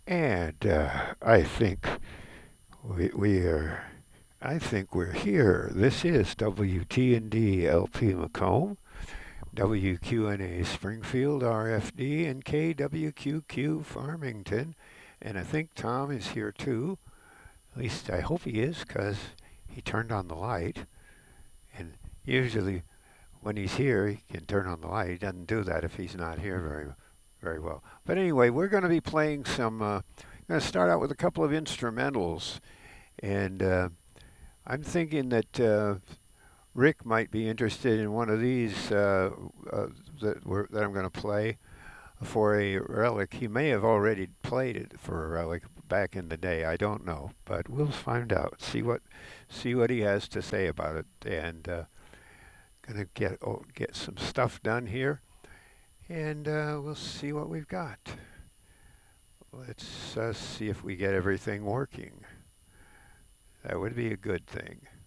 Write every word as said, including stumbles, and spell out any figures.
And uh, I think we, we are, I think we're here. This is W T and D L P Macomb, W Q N A Springfield R F D, and K W Q Q Farmington. And I think Tom is here too. At least I hope he is, because he turned on the light. And usually when he's here, he can turn on the light. He doesn't do that if he's not here very, very well. But anyway, we're going to be playing some. Uh, going to start out with a couple of instrumentals, and uh, I'm thinking that uh, Rick might be interested in one of these uh, uh, that, we're, that I'm going to play for a relic. He may have already played it for a relic back in the day. I don't know, but we'll find out. See what see what he has to say about it, and uh, gonna get oh, get some stuff done here, and uh, we'll see what we've got. Let's uh, see if we get everything working. That would be a good thing.